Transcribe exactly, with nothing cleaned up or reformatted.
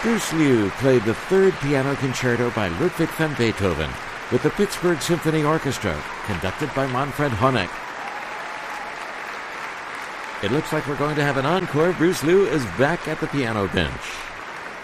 Bruce Liu played the third piano concerto by Ludwig van Beethoven with the Pittsburgh Symphony Orchestra, conducted by Manfred Honeck. It looks like we're going to have an encore. Bruce Liu is back at the piano bench.